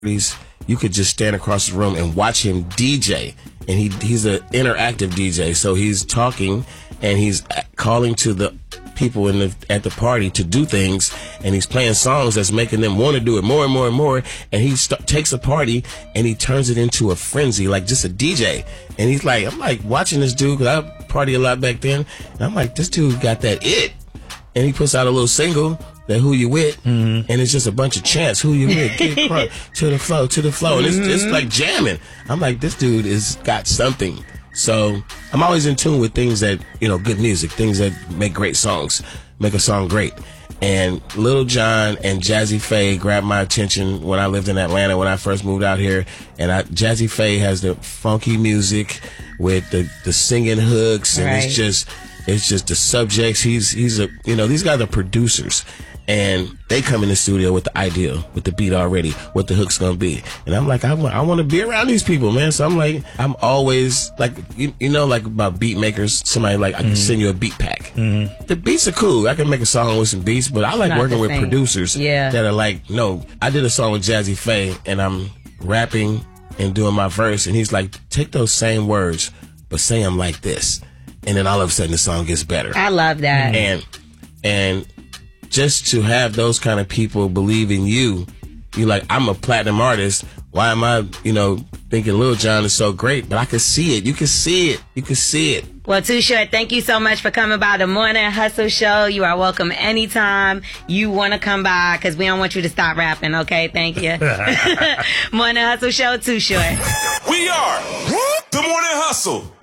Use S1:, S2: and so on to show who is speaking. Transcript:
S1: you could just stand across the room and watch him DJ. And he's an interactive DJ, so he's talking and he's calling to the people at the party to do things, and he's playing songs that's making them want to do it more and more and more. And he takes a party and he turns it into a frenzy, like just a DJ. And he's like, I'm like watching this dude, because I party a lot back then, and I'm like, this dude got that it. And he puts out a little single, that Who You With, and it's just a bunch of chants. Who you with? Get crunk to the flow, to the flow. And it's like jamming. I'm like, this dude is got something. So I'm always in tune with things that, good music, things that make great songs, make a song great. And Lil Jon and Jazze Pha grabbed my attention when I lived in Atlanta when I first moved out here. And Jazze Pha has the funky music with the singing hooks, and
S2: right.
S1: it's just the subjects. He's a, these guys are producers. And they come in the studio with the idea, with the beat already, what the hook's gonna be. And I'm like, I want to be around these people, man. So I'm always like, like about beat makers. Somebody like, I can send you a beat pack. The beats are cool. I can make a song with some beats, but I like working with producers that are like, no. I did a song with Jazze Pha, and I'm rapping and doing my verse, and he's like, take those same words, but say them like this. And then all of a sudden the song gets better.
S2: I love that.
S1: And just to have those kind of people believe in you, you're like, I'm a platinum artist. Why am I, thinking Lil Jon is so great? But I can see it. You can see it. You can see it.
S2: Well, Too Short, thank you so much for coming by the Morning Hustle Show. You are welcome anytime you want to come by, because we don't want you to stop rapping, okay? Thank you. Morning Hustle Show, Too Short.
S3: We are the Morning Hustle.